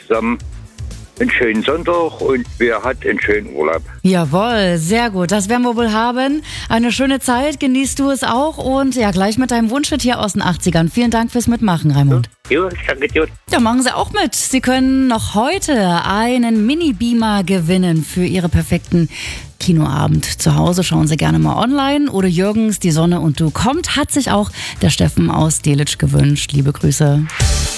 zusammen einen schönen Sonntag und wer hat einen schönen Urlaub. Jawohl, sehr gut. Das werden wir wohl haben. Eine schöne Zeit, genießt du es auch und ja, gleich mit deinem Wunschhit hier aus den 80ern. Vielen Dank fürs Mitmachen, Raimund. Jo, danke dir. Ja, machen Sie auch mit. Sie können noch heute einen Mini-Beamer gewinnen für Ihre perfekten Kinoabend zu Hause. Schauen Sie gerne mal online. Oder Jürgens, Die Sonne und du kommt, hat sich auch der Steffen aus Delitzsch gewünscht. Liebe Grüße.